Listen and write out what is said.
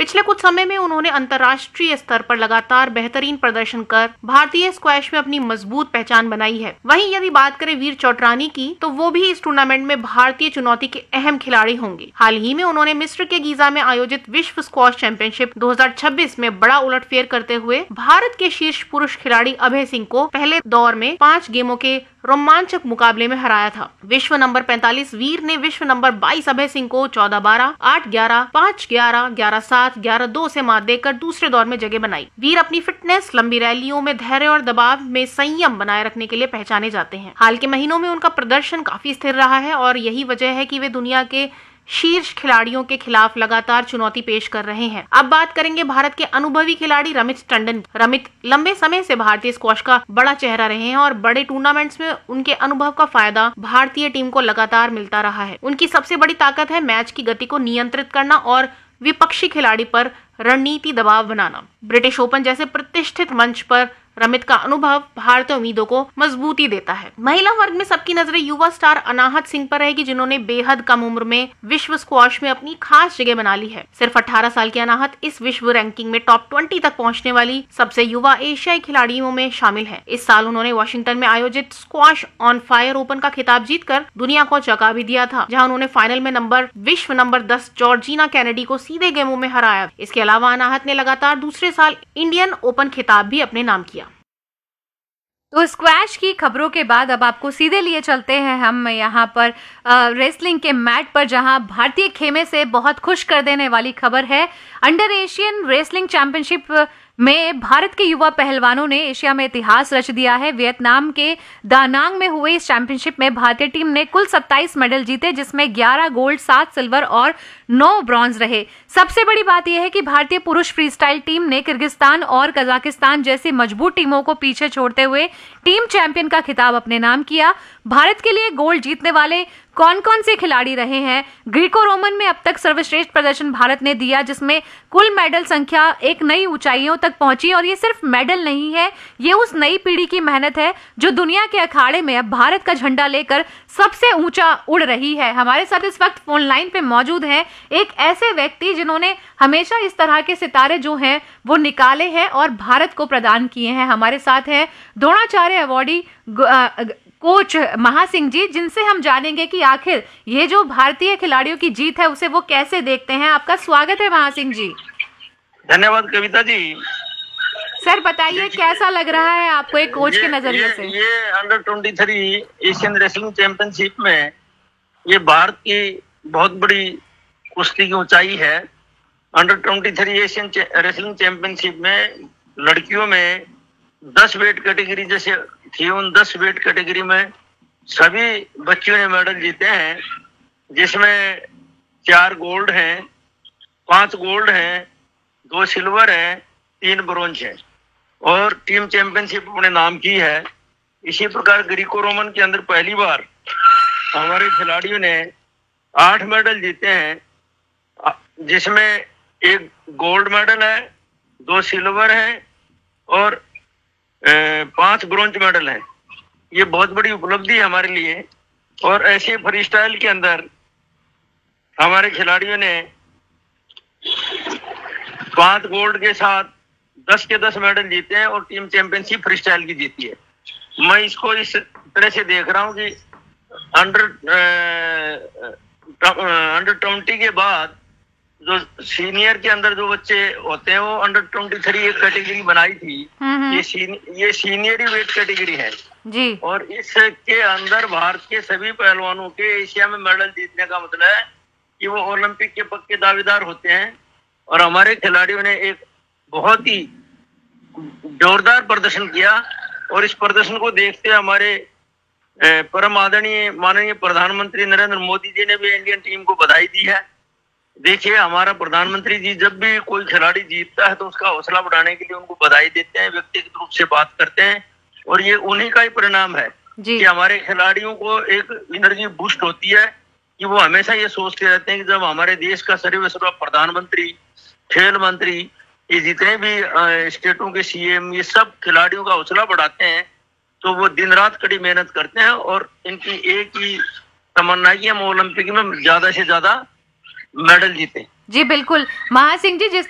पिछले कुछ समय में उन्होंने अंतर्राष्ट्रीय स्तर पर लगातार बेहतरीन प्रदर्शन कर भारतीय स्क्वैश में अपनी मजबूत पहचान बनाई है। वहीं यदि बात करें वीर चौटरानी की, तो वो भी इस टूर्नामेंट में भारतीय चुनौती के अहम खिलाड़ी होंगे। हाल ही में उन्होंने मिस्र के गीजा में आयोजित विश्व स्क्वैश चैंपियनशिप 2026 में बड़ा उलटफेर करते हुए भारत के शीर्ष पुरुष खिलाड़ी अभय सिंह को पहले दौर में 5 गेमों के रोमांचक मुकाबले में हराया था। विश्व नंबर 45 वीर ने विश्व नंबर 22 अभय सिंह को 14-12, 8-11, 5-11, 11-7, 11-2 से मात देकर दूसरे दौर में जगह बनाई। वीर अपनी फिटनेस, लंबी रैलियों में धैर्य और दबाव में संयम बनाए रखने के लिए पहचाने जाते हैं। हाल के महीनों में उनका प्रदर्शन काफी स्थिर रहा है और यही वजह है कि वे दुनिया के शीर्ष खिलाड़ियों के खिलाफ लगातार चुनौती पेश कर रहे हैं। अब बात करेंगे भारत के अनुभवी खिलाड़ी रमित टंडन। रमित लंबे समय से भारतीय स्क्वैश का बड़ा चेहरा रहे हैं और बड़े टूर्नामेंट्स में उनके अनुभव का फायदा भारतीय टीम को लगातार मिलता रहा है। उनकी सबसे बड़ी ताकत है मैच की गति को नियंत्रित करना और विपक्षी खिलाड़ी पर रणनीति दबाव बनाना। ब्रिटिश ओपन जैसे प्रतिष्ठित मंच पर रमित का अनुभव भारतीय उम्मीदों को मजबूती देता है। महिला वर्ग में सबकी नजरें युवा स्टार अनाहत सिंह पर रहेगी, जिन्होंने बेहद कम उम्र में विश्व स्क्वैश में अपनी खास जगह बना ली है। सिर्फ 18 साल की अनाहत इस विश्व रैंकिंग में टॉप 20 तक पहुंचने वाली सबसे युवा एशियाई खिलाड़ियों में शामिल है। इस साल उन्होंने वॉशिंगटन में आयोजित स्क्वैश ऑन फायर ओपन का खिताब जीतकर दुनिया को चौंका भी दिया था, जहाँ उन्होंने फाइनल में विश्व नंबर 10 जॉर्जिना कैनेडी को सीधे गेमों में हराया। इसके अलावा अनाहत ने लगातार दूसरे साल इंडियन ओपन खिताब भी अपने नाम किया। तो स्क्वैश की खबरों के बाद अब आपको सीधे लिए चलते हैं हम यहाँ पर रेसलिंग के मैट पर, जहाँ भारतीय खेमे से बहुत खुश कर देने वाली खबर है। अंडर एशियन रेसलिंग चैंपियनशिप में भारत के युवा पहलवानों ने एशिया में इतिहास रच दिया है। वियतनाम के दानांग में हुए इस चैंपियनशिप में भारतीय टीम ने कुल 27 मेडल जीते, जिसमें 11 गोल्ड, 7 सिल्वर और 9 ब्रॉन्ज रहे। सबसे बड़ी बात यह है कि भारतीय पुरुष फ्रीस्टाइल टीम ने किर्गिस्तान और कजाकिस्तान जैसी मजबूत टीमों को पीछे छोड़ते हुए टीम चैंपियन का खिताब अपने नाम किया। भारत के लिए गोल्ड जीतने वाले कौन कौन से खिलाड़ी रहे हैं? ग्रीको रोमन में अब तक सर्वश्रेष्ठ प्रदर्शन भारत ने दिया, जिसमें कुल मेडल संख्या एक नई ऊंचाइयों तक पहुंची। और ये सिर्फ मेडल नहीं है, ये उस नई पीढ़ी की मेहनत है जो दुनिया के अखाड़े में अब भारत का झंडा लेकर सबसे ऊंचा उड़ रही है। हमारे साथ इस वक्त फोन लाइन पे मौजूद हैं एक ऐसे व्यक्ति जिन्होंने हमेशा इस तरह के सितारे जो हैं वो निकाले हैं और भारत को प्रदान किए हैं। हमारे साथ हैं द्रोणाचार्य अवॉर्डी कोच महासिंह जी, जिनसे हम जानेंगे कि आखिर ये जो भारतीय खिलाड़ियों की जीत है उसे वो कैसे देखते हैं। आपका स्वागत है महासिंह जी। धन्यवाद कविता जी। सर बताइए कैसा लग रहा है आपको एक कोच के नजरिए से? ये अंडर 23 एशियन रेसलिंग चैंपियनशिप में ये भारत की बहुत बड़ी कुश्ती की ऊंचाई है। अंडर 23 एशियन रेसलिंग चैंपियनशिप में लड़कियों में 10 वेट कैटेगरी जैसे थी, उन 10 वेट कैटेगरी में सभी बच्चियों ने मेडल जीते हैं, जिसमें 4 गोल्ड हैं, 5 गोल्ड हैं, 2 सिल्वर हैं, 3 ब्रोंज हैं और टीम चैंपियनशिप अपने नाम की है। इसी प्रकार ग्रीको रोमन के अंदर पहली बार हमारे खिलाड़ियों ने 8 मेडल जीते हैं, जिसमें 1 गोल्ड मेडल है, 2 सिल्वर है और 5 ब्रोंज मेडल हैं। ये बहुत बड़ी उपलब्धि है हमारे लिए। और ऐसे फ्री स्टाइल के अंदर हमारे खिलाड़ियों ने 5 गोल्ड के साथ 10 के 10 मेडल जीते हैं और टीम चैंपियनशिप फ्री स्टाइल की जीती है। मैं इसको इस तरह से देख रहा हूँ कि अंडर 20 के बाद जो सीनियर के अंदर जो बच्चे होते हैं वो अंडर 23 एक कैटेगरी बनाई थी। ये सीनियर वेट कैटेगरी है जी। और इसके अंदर भारत के सभी पहलवानों के एशिया में मेडल जीतने का मतलब है कि वो ओलंपिक के पक्के दावेदार होते हैं। और हमारे खिलाड़ियों ने एक बहुत ही जोरदार प्रदर्शन किया और इस प्रदर्शन को देखते हमारे परम आदरणीय माननीय प्रधानमंत्री नरेंद्र मोदी जी ने भी इंडियन टीम को बधाई दी है। देखिए, हमारा प्रधानमंत्री जी जब भी कोई खिलाड़ी जीतता है तो उसका हौसला बढ़ाने के लिए उनको बधाई देते हैं, व्यक्तिगत रूप से बात करते हैं और ये उन्हीं का ही परिणाम है कि हमारे खिलाड़ियों को एक एनर्जी बूस्ट होती है कि वो हमेशा ये सोचते रहते हैं कि जब हमारे देश का सर्वश्रेष्ठ प्रधानमंत्री, खेल मंत्री, ये जितने भी स्टेटों के सीएम, ये सब खिलाड़ियों का हौसला बढ़ाते हैं तो वो दिन रात कड़ी मेहनत करते हैं और इनकी एक ही तमन्ना है कि हम ओलंपिक में ज्यादा से ज्यादा मेडल जीते। जी बिल्कुल महासिंह जी, जिस